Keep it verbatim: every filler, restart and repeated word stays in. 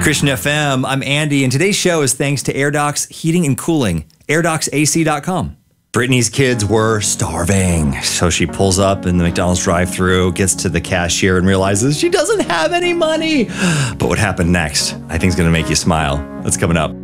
Christian F M, I'm Andy, and today's show is thanks to AirDocs Heating and Cooling, air docs A C dot com. Brittany's kids were starving, so she pulls up in the McDonald's drive-thru, gets to the cashier, and realizes she doesn't have any money. But what happened next, I think, is going to make you smile. That's coming up.